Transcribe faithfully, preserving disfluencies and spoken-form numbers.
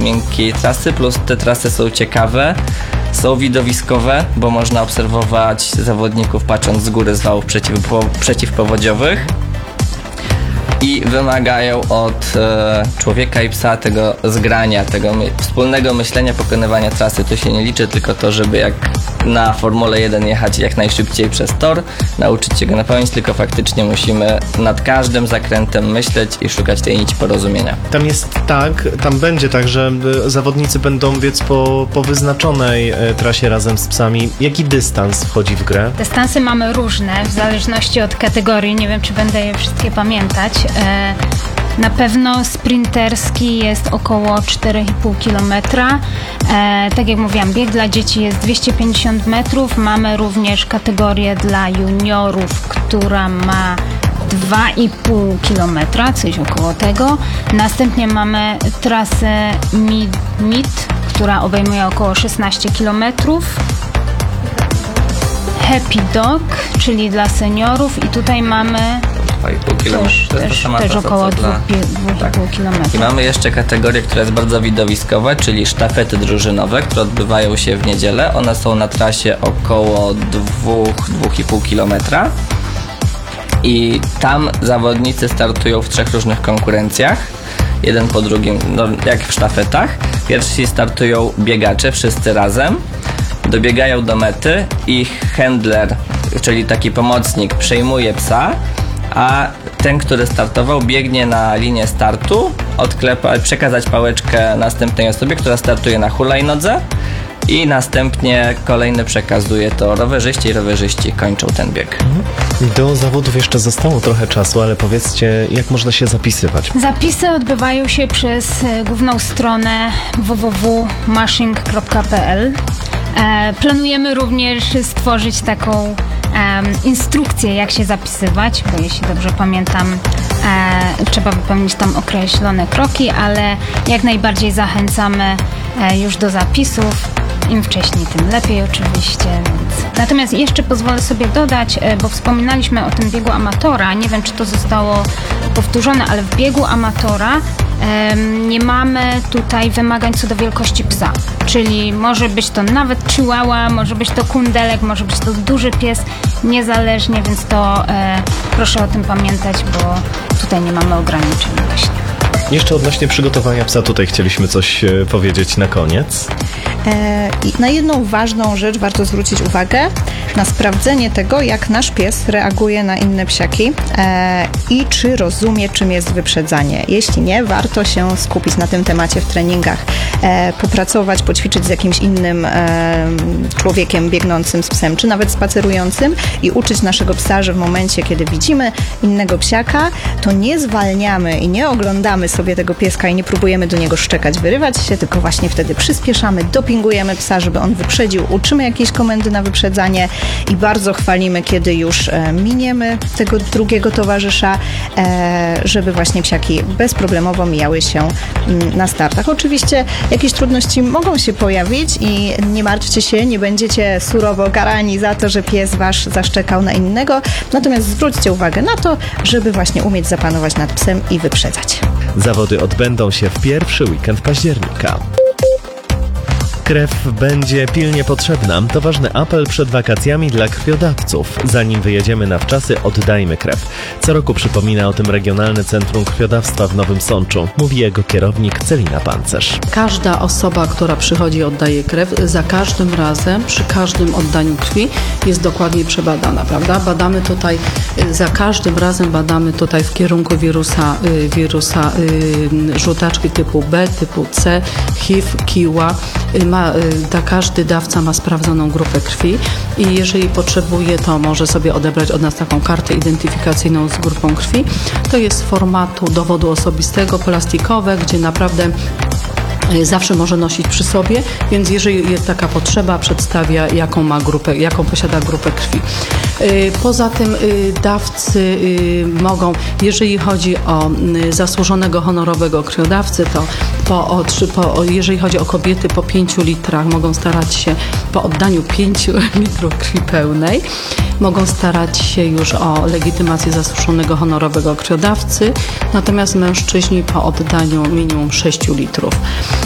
miękkiej trasy, plus te trasy są ciekawe, są widowiskowe, bo można obserwować zawodników patrząc z góry z wałów przeciwpo, przeciwpowodziowych. I wymagają od e, człowieka i psa tego zgrania, tego my, wspólnego myślenia, pokonywania trasy. Tu się nie liczy tylko to, żeby jak na Formule jeden jechać jak najszybciej przez tor, nauczyć się go na pamięć, tylko faktycznie musimy nad każdym zakrętem myśleć i szukać tej nici porozumienia. Tam jest tak, tam będzie tak, że zawodnicy będą biec po, po wyznaczonej trasie razem z psami. Jaki dystans wchodzi w grę? Dystansy mamy różne, w zależności od kategorii. Nie wiem, czy będę je wszystkie pamiętać. Na pewno sprinterski jest około cztery i pół kilometra. E, tak jak mówiłam, bieg dla dzieci jest dwieście pięćdziesiąt metrów. Mamy również kategorię dla juniorów, która ma dwa i pół kilometra, coś około tego. Następnie mamy trasę mid, mid która obejmuje około szesnaście kilometrów. Happy Dog, czyli dla seniorów, i tutaj mamy dwa i pół kilometra. Też, też, też około dwa i pół tak. kilometra. I mamy jeszcze kategorię, która jest bardzo widowiskowa, czyli sztafety drużynowe, które odbywają się w niedzielę. One są na trasie około dwa do dwóch i pół kilometra. I tam zawodnicy startują w trzech różnych konkurencjach. Jeden po drugim, no, jak w sztafetach. Pierwsi startują biegacze, wszyscy razem. Dobiegają do mety. Ich handler, czyli taki pomocnik, przejmuje psa, a ten, który startował, biegnie na linię startu, odklepa, przekazać pałeczkę następnej osobie, która startuje na hulajnodze, i następnie kolejny przekazuje to rowerzyści i rowerzyści kończą ten bieg. Do zawodów jeszcze zostało trochę czasu, ale powiedzcie, jak można się zapisywać? Zapisy odbywają się przez główną stronę w w w kropka mashing kropka p l. E, planujemy również stworzyć taką e, instrukcję, jak się zapisywać, bo jeśli dobrze pamiętam, e, trzeba wypełnić tam określone kroki, ale jak najbardziej zachęcamy e, już do zapisów. Im wcześniej, tym lepiej oczywiście. Więc. Natomiast jeszcze pozwolę sobie dodać, bo wspominaliśmy o tym biegu amatora. Nie wiem, czy to zostało powtórzone, ale w biegu amatora um, nie mamy tutaj wymagań co do wielkości psa. Czyli może być to nawet chihuahua, może być to kundelek, może być to duży pies, niezależnie, więc to e, proszę o tym pamiętać, bo tutaj nie mamy ograniczeń właśnie. Jeszcze odnośnie przygotowania psa, tutaj chcieliśmy coś e, powiedzieć na koniec. E, i na jedną ważną rzecz warto zwrócić uwagę, na sprawdzenie tego, jak nasz pies reaguje na inne psiaki e, i czy rozumie, czym jest wyprzedzanie. Jeśli nie, warto się skupić na tym temacie w treningach, e, popracować, poćwiczyć z jakimś innym e, człowiekiem biegnącym z psem, czy nawet spacerującym, i uczyć naszego psa, że w momencie, kiedy widzimy innego psiaka, to nie zwalniamy i nie oglądamy sobie tego pieska i nie próbujemy do niego szczekać, wyrywać się, tylko właśnie wtedy przyspieszamy, dopingujemy psa, żeby on wyprzedził, uczymy jakieś komendy na wyprzedzanie i bardzo chwalimy, kiedy już e, miniemy tego drugiego towarzysza, e, żeby właśnie psiaki bezproblemowo mijały się m, na startach. Oczywiście jakieś trudności mogą się pojawić i nie martwcie się, nie będziecie surowo karani za to, że pies wasz zaszczekał na innego, natomiast zwróćcie uwagę na to, żeby właśnie umieć zapanować nad psem i wyprzedzać. Zawody odbędą się w pierwszy weekend października. Krew będzie pilnie potrzebna. To ważny apel przed wakacjami dla krwiodawców. Zanim wyjedziemy na wczasy, oddajmy krew. Co roku przypomina o tym Regionalne Centrum Krwiodawstwa w Nowym Sączu. Mówi jego kierownik Celina Pancerz. Każda osoba, która przychodzi i oddaje krew, za każdym razem, przy każdym oddaniu krwi jest dokładnie przebadana, prawda? Badamy tutaj, za każdym razem badamy tutaj w kierunku wirusa, wirusa żółtaczki typu B, typu C, H I V, kiła. Ma, ta, każdy dawca ma sprawdzoną grupę krwi i jeżeli potrzebuje, to może sobie odebrać od nas taką kartę identyfikacyjną z grupą krwi. To jest z formatu dowodu osobistego, plastikowe, gdzie naprawdę zawsze może nosić przy sobie, więc jeżeli jest taka potrzeba, przedstawia jaką ma grupę, jaką posiada grupę krwi. Poza tym dawcy mogą, jeżeli chodzi o zasłużonego honorowego krwiodawcę, to po, po, jeżeli chodzi o kobiety, po pięciu litrach mogą starać się, po oddaniu pięciu litrów krwi pełnej, mogą starać się już o legitymację zasłużonego honorowego krwiodawcy, natomiast mężczyźni po oddaniu minimum sześciu litrów.